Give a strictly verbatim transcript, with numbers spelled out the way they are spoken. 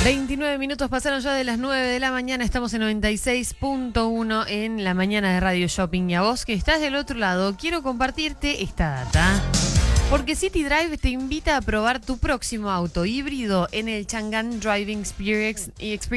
veintinueve minutos pasaron ya de las nueve de la mañana, estamos en noventa y seis punto uno en la mañana de Radio Shopping. Y a vos que estás del otro lado, quiero compartirte esta data. Porque City Drive te invita a probar tu próximo auto híbrido en el Chang'an Driving Experience